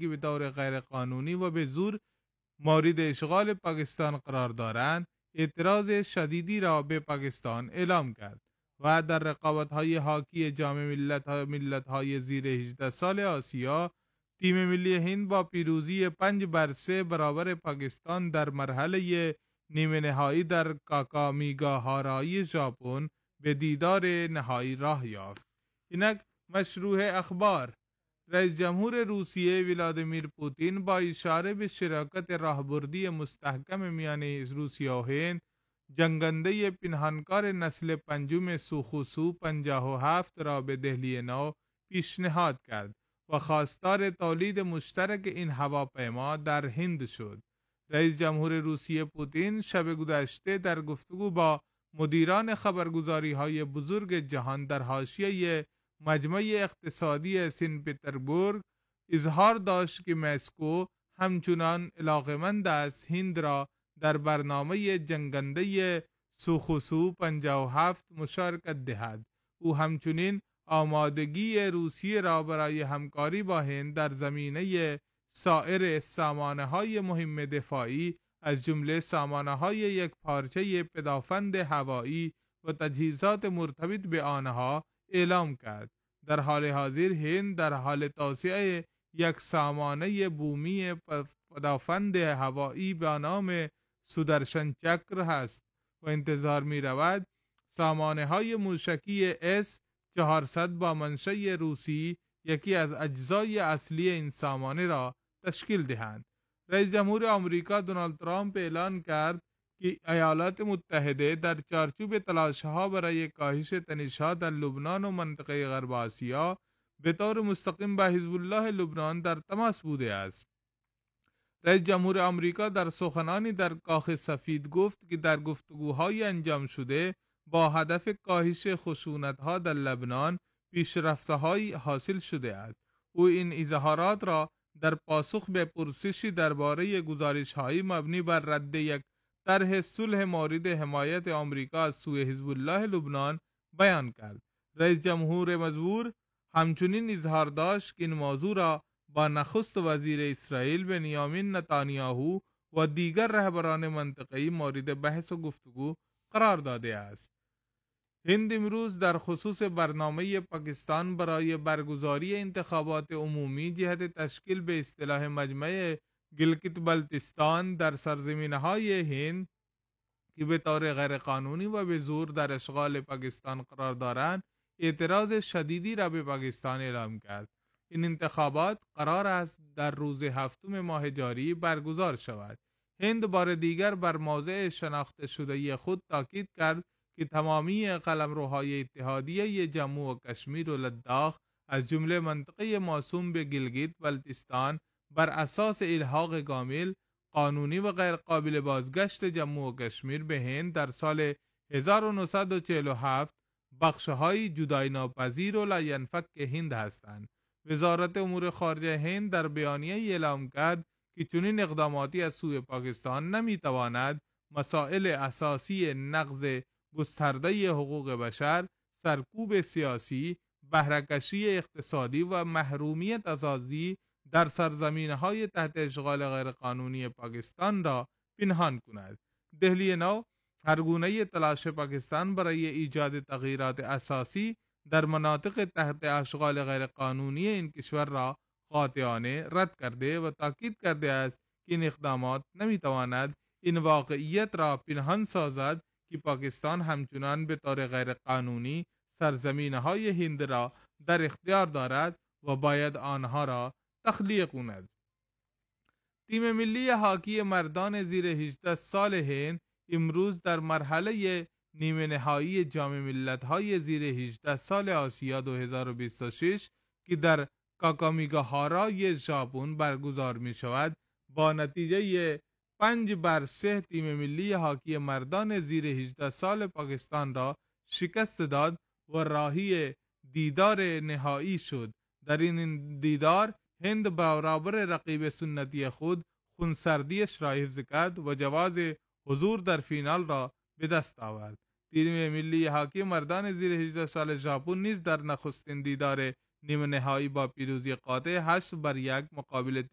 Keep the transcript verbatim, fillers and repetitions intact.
که به طور غیر قانونی و به زور مورد اشغال پاکستان قرار دارند اعتراض شدیدی را به پاکستان اعلام کرد و در رقابت‌های هاکی جام ملت‌های ملت‌های زیر هجده سال آسیا تیم ملی هند با پیروزی پنج بر سه برابر پاکستان در مرحله نیمه نهایی در کاکامیگاهارای ژاپن به دیدار نهایی راه یافت. اینک مشروع اخبار. رئیس جمهور روسیه ولادیمیر پوتین با اشاره به شراکت راهبردی مستحکم میان روسیه و هند، جنگنده پنهانکار نسل پنجم سوخوسو پنجاه و هفت را به دهلی نو پیشنهاد کرد و خواستار تولید مشترک این هواپیما در هند شد. رئیس جمهور روسیه پوتین شب گذشته در گفتگو با مدیران خبرگزاری‌های بزرگ جهان در حاشیه مجمع اقتصادی سن پترزبورگ اظهار داشت که مسکو همچنان علاقمند است هند را در برنامه جنگنده سوخوسو پنجاه و هفت مشارکت دهد. او همچنین آمادگی روسیه را برای همکاری با هند در زمینه سایر سامانه‌های مهم دفاعی از جمله سامانه‌های یک پارچه پدافند هوایی و تجهیزات مرتبط به آنها اعلام کرد. در حال حاضر هند در حال توسعه یک سامانه بومی پدافند هوایی به نام سودرشن چکر هست و انتظار می رود سامانه های موشکی اس چهارصد با منشأ روسی یکی از اجزای اصلی این سامانه را تشکیل دهند. رئیس جمهور آمریکا دونالد ترامپ اعلان کرد که ایالات متحده در چارچوب تلاش‌ها برای کاهش تنش‌ها در لبنان و منطقه غرب آسیا به طور مستقیم با حزب الله لبنان در تماس بوده است. رئیس جمهور آمریکا در سخنانی در کاخ سفید گفت که در گفتگوهای انجام شده با هدف کاهش خشونت‌ها در لبنان پیشرفت‌هایی حاصل شده است. او این اظهارات را در پاسخ به پرسشی درباره گزارش‌های مبنی بر رد یک طرح صلح مورد حمایت آمریکا از سوی حزب الله لبنان بیان کرد. رئیس جمهور مزبور همچنین اظهار داشت که این موضوع را با نخست وزیر اسرائیل بنیامین نتانیاهو و دیگر رهبران منطقه‌ای مورد بحث و گفتگو قرار داده است. هند امروز در خصوص برنامه پاکستان برای برگزاری انتخابات عمومی جهت تشکیل به اصطلاح مجمع گلگیت بلتستان در سرزمین‌های هند که به طور غیرقانونی و به زور در اشغال پاکستان قرار دارند اعتراض شدیدی را به پاکستان اعلام کرد. این انتخابات قرار است در روز هفتم ماه جاری برگزار شود. هند بار دیگر بر موضع شناخته شده خود تاکید کرد که تمامی قلمروهای اتحادیه جموں و کشمیر و لداخ از جمله منطقه موسوم به گلگیت بلتستان بر اساس الحاق کامل قانونی و غیر قابل بازگشت جموں و کشمیر به هند در سال هزار و نهصد و چهل و هفت بخش‌های جدایی ناپذیر و لاینفک هند هستند. وزارت امور خارجه هند در بیانیه اعلام کرد که چنین اقداماتی از سوی پاکستان نمیتواند مسائل اساسی نقض گسترده حقوق بشر، سرکوب سیاسی، بهره‌کشی اقتصادی و محرومیت اساسی در سرزمین‌های تحت اشغال غیرقانونی پاکستان را پنهان کند. دهلی نو هر گونه تلاش پاکستان برای ایجاد تغییرات اساسی در مناطق تحت اشغال غیرقانونی این کشور را قاطعانه رد کرده و تاکید کرده است که این اقدامات نمیتواند این واقعیت را پنهان سازد که پاکستان همچنان به طور غیرقانونی سرزمین‌های هند را در اختیار دارد و باید آنها را تخلیه کند. تیم ملی هاکی مردان زیر هجده سال هند امروز در مرحله نیمه نهایی جام ملت‌های زیر هجده سال آسیا دو هزار و بیست و شش که در کاکامیگاهارای ژاپن برگزار می شود با نتیجه پنج بر سه تیم ملی هاکی مردان زیر هجده سال پاکستان را شکست داد و راهی دیدار نهایی شد. در این دیدار هند برابر رقیب سنتی خود خونسردیش را حفظ کرد و جواز حضور در فینال را به دست آورد. تیم ملی هاکی مردان زیر هجده سال ژاپن نیز در نخستین دیدار نیمه نهایی با پیروزی قاطع هشت بر یک مقابل